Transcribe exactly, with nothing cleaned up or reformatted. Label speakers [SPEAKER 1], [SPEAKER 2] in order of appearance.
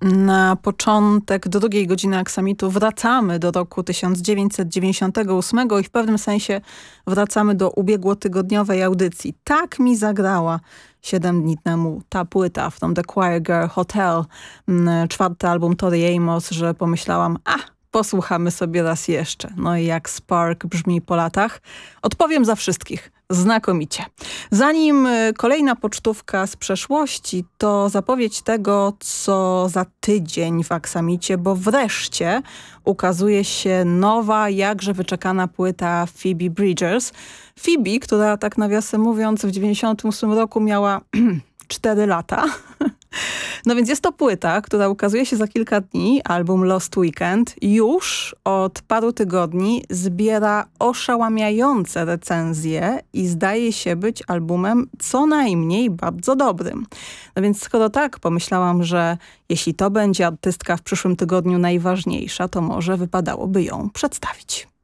[SPEAKER 1] Na początek drugiej godziny Aksamitu wracamy do roku tysiąc dziewięćset dziewięćdziesiątego ósmego i w pewnym sensie wracamy do ubiegłotygodniowej audycji. Tak mi zagrała siedem dni temu ta płyta From the Choir Girl Hotel, czwarty album Tori Amos, że pomyślałam, a posłuchamy sobie raz jeszcze. No i jak Spark brzmi po latach? Odpowiem za wszystkich. Znakomicie. Zanim kolejna pocztówka z przeszłości, to zapowiedź tego, co za tydzień w Aksamicie, bo wreszcie ukazuje się nowa, jakże wyczekana płyta Phoebe Bridgers. Phoebe, która tak nawiasem mówiąc w dziewięćdziesiątym ósmym roku miała cztery lata. No więc jest to płyta, która ukazuje się za kilka dni, album Lost Weekend. Już od paru tygodni zbiera oszałamiające recenzje i zdaje się być albumem co najmniej bardzo dobrym. No więc skoro tak, pomyślałam, że jeśli to będzie artystka w przyszłym tygodniu najważniejsza, to może wypadałoby ją przedstawić.